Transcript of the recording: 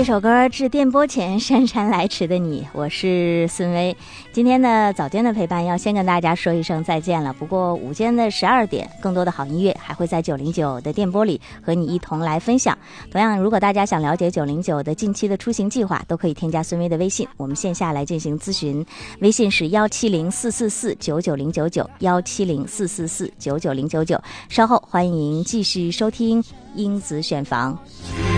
这首歌《致电波前姗姗来迟的你》，我是孙薇。今天的早间的陪伴要先跟大家说一声再见了。不过午间的12点，更多的好音乐还会在909的电波里和你一同来分享。同样，如果大家想了解909的近期的出行计划，都可以添加孙薇的微信，我们线下来进行咨询。微信是17044999099，17044999099。稍后欢迎继续收听英子选房。